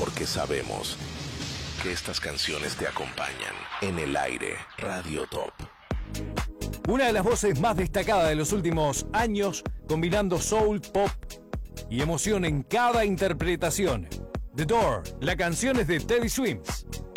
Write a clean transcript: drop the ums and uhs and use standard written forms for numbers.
porque sabemos que estas canciones te acompañan en el aire. Radio Top. Una de las voces más destacadas de los últimos años, combinando soul, pop y emoción en cada interpretación. The Door, la canción es de Teddy Swims.